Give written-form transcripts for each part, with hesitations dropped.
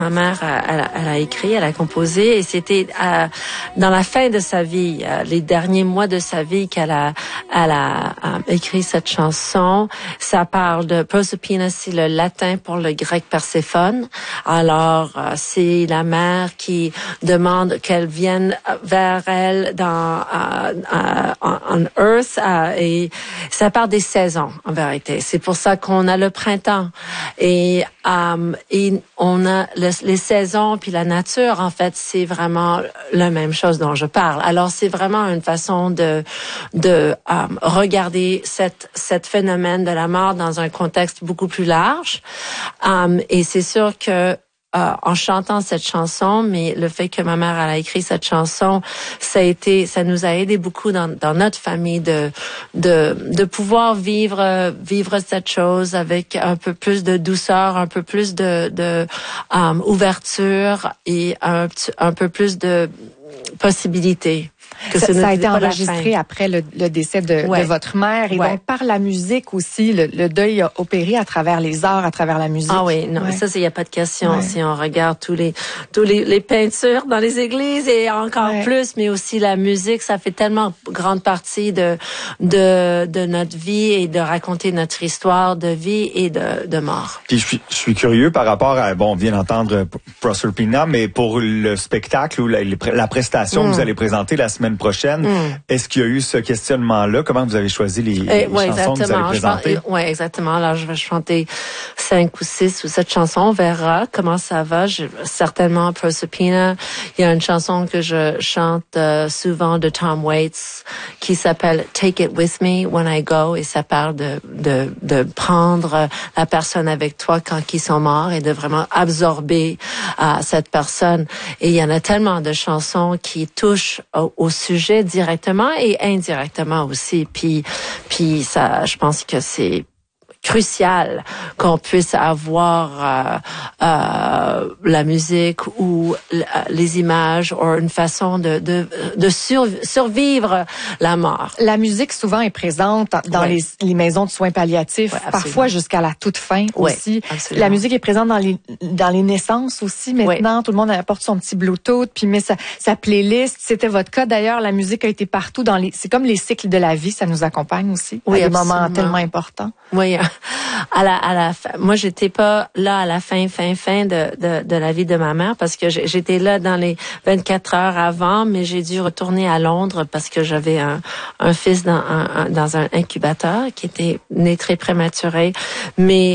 Ma mère, elle a écrit, elle a composé, et c'était dans la fin de sa vie, les derniers mois de sa vie, qu'elle a écrit cette chanson. Ça parle de Proserpina, c'est le latin pour le grec Perséphone. Alors, c'est la mère qui demande qu'elle vienne vers elle on Earth, et ça parle des saisons, en vérité. C'est pour ça qu'on a le printemps, et on a les saisons puis la nature. En fait, c'est vraiment la même chose dont je parle. Alors, c'est vraiment une façon de regarder cette phénomène de la mort dans un contexte beaucoup plus large. Et c'est sûr que en chantant cette chanson, mais le fait que ma mère elle a écrit cette chanson, ça nous a aidé beaucoup dans notre famille de pouvoir vivre cette chose avec un peu plus de douceur, un peu plus de ouverture et un peu plus de possibilités. Ça a été enregistré après le décès de votre mère. Et donc, par la musique aussi, le deuil a opéré à travers les arts, à travers la musique. Ah oui, non, ça, il n'y a pas de question. Si on regarde tous les peintures dans les églises et encore plus, mais aussi la musique, ça fait tellement grande partie de notre vie et de raconter notre histoire de vie et de mort. Puis je suis curieux par rapport à, on vient d'entendre Proserpina, mais pour le spectacle ou la prestation que vous allez présenter la semaine prochaine, est-ce qu'il y a eu ce questionnement-là? Comment vous avez choisi les chansons que vous allez présenter? Oui, exactement. Alors, je vais chanter 5 ou 6 ou 7 chansons. On verra comment ça va. Certainement, Proserpina. Il y a une chanson que je chante souvent de Tom Waits qui s'appelle Take It With Me When I Go, et ça parle de prendre la personne avec toi quand ils sont morts et de vraiment absorber cette personne. Et il y en a tellement de chansons qui touchent au sujet directement et indirectement aussi. Puis ça, je pense que c'est crucial qu'on puisse avoir la musique ou les images ou une façon de survivre la mort. La musique souvent est présente dans les maisons de soins palliatifs, parfois jusqu'à la toute fin aussi. Absolument. La musique est présente dans les naissances aussi maintenant. Oui. Tout le monde apporte son petit Bluetooth puis met sa playlist. C'était votre cas d'ailleurs. La musique a été partout c'est comme les cycles de la vie, ça nous accompagne aussi. Oui, à des moments tellement importants. Oui. À la fin, moi j'étais pas là à la fin de la vie de ma mère parce que j'étais là dans les 24 heures avant, mais j'ai dû retourner à Londres parce que j'avais un fils dans un incubateur qui était né très prématuré. Mais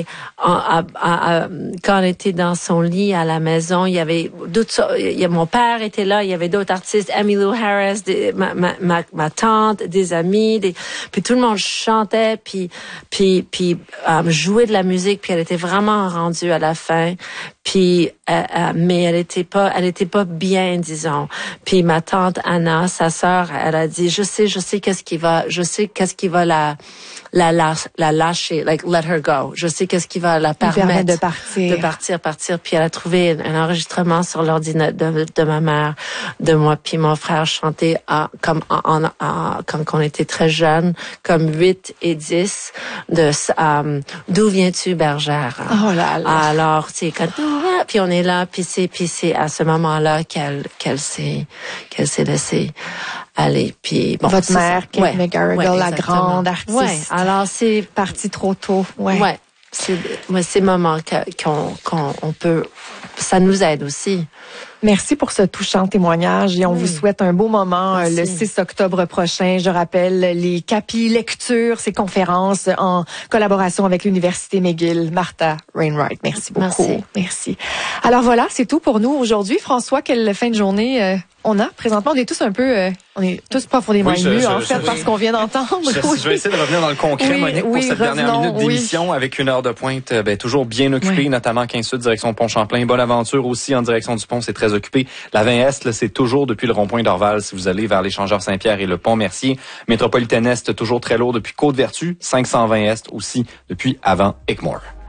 quand elle était dans son lit à la maison, il y avait mon père était là, il y avait d'autres artistes, Emmylou Harris, ma tante, des amis, puis tout le monde chantait, puis jouer de la musique, puis elle était vraiment rendue à la fin, puis mais elle était pas bien, disons. Puis ma tante Anna, sa sœur, elle a dit je sais qu'est-ce qui va la lâcher, like let her go. Je sais qu'est-ce qui va la permettre de partir. Puis elle a trouvé un enregistrement sur l'ordinateur de ma mère, de moi puis mon frère chanter quand on était très jeunes, comme 8 et 10 de D'où viens-tu, bergère? Oh là là. Alors, c'est quand puis on est là, puis c'est à ce moment-là qu'elle s'est laissée aller. Puis bon, votre mère, Kate McGarrigle, la grande artiste. Ouais. Alors c'est parti trop tôt. Ouais. C'est ces moments qu'on peut, ça nous aide aussi. Merci pour ce touchant témoignage et on vous souhaite un beau moment le 6 octobre prochain. Je rappelle les Capi Lectures, ces conférences en collaboration avec l'Université McGill. Martha Wainwright, merci beaucoup. Merci. Alors voilà, c'est tout pour nous aujourd'hui. François, quelle fin de journée on a? Présentement, on est tous profondément émus, en fait, parce qu'on vient d'entendre. Je vais essayer de revenir dans le concret, Monique, pour cette dernière minute d'émission avec une heure de pointe toujours bien occupée, notamment 15 Sud, direction Pont-Champlain. Bonne aventure aussi en direction du pont, c'est très occupé. La 20 Est, là, c'est toujours depuis le rond-point d'Orval, si vous allez vers l'échangeur Saint-Pierre et le pont Mercier. Métropolitaine Est, toujours très lourd depuis Côte-Vertu. 520 Est aussi depuis avant Hickmore.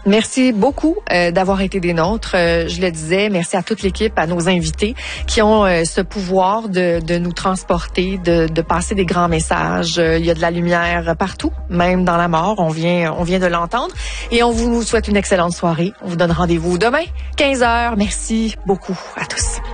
Merci beaucoup d'avoir été des nôtres. Je le disais, merci à toute l'équipe, à nos invités qui ont ce pouvoir de nous transporter, de passer des grands messages. Il y a de la lumière partout, même dans la mort. On vient de l'entendre. Et on vous souhaite une excellente soirée. On vous donne rendez-vous demain, 15h. Merci beaucoup à tous.